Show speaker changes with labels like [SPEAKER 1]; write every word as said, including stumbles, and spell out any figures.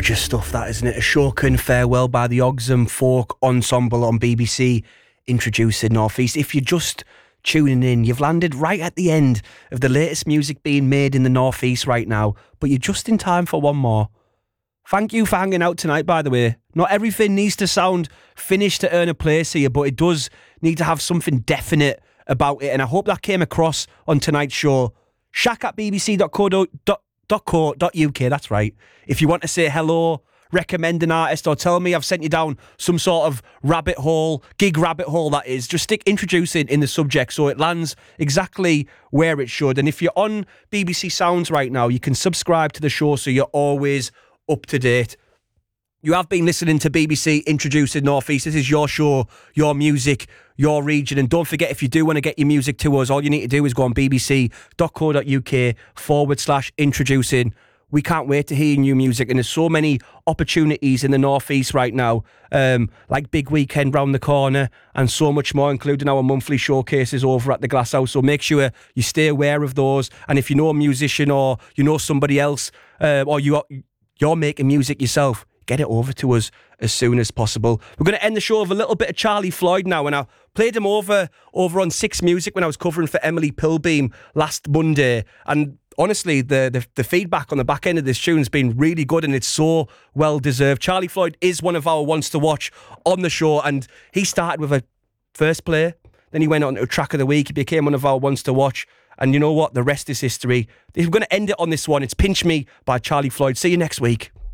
[SPEAKER 1] Gorgeous stuff, that, isn't it? Ashokan Farewell by the Oxham Folk Ensemble on B B C, introducing North East. If you're just tuning in, you've landed right at the end of the latest music being made in the North East right now, but you're just in time for one more. Thank you for hanging out tonight, by the way. Not everything needs to sound finished to earn a place here, but it does need to have something definite about it, and I hope that came across on tonight's show. Shaq at b b c dot co dot u k, that's right. If you want to say hello, recommend an artist, or tell me I've sent you down some sort of rabbit hole, gig rabbit hole that is, just stick introducing in the subject so it lands exactly where it should. And if you're on B B C Sounds right now, you can subscribe to the show so you're always up to date. You have been listening to B B C Introducing North East. This is your show, your music, your region. And don't forget, if you do want to get your music to us, all you need to do is go on bbc.co.uk forward slash introducing. We can't wait to hear new music. And there's so many opportunities in the North East right now, um, like Big Weekend round the corner and so much more, including our monthly showcases over at the Glass House. So make sure you stay aware of those. And if you know a musician or you know somebody else, uh, or you are, you're making music yourself, get it over to us as soon as possible. We're going to end the show with a little bit of Charlie Floyd now, and I played him over over on Six Music when I was covering for Emily Pilbeam last Monday, and honestly, the, the the feedback on the back end of this tune has been really good, and it's so well deserved. Charlie Floyd is one of our ones to watch on the show, and he started with a first play, then he went on to a track of the week, he became one of our ones to watch, and you know what? The rest is history. We're going to end it on this one. It's Pinch Me by Charlie Floyd. See you next week.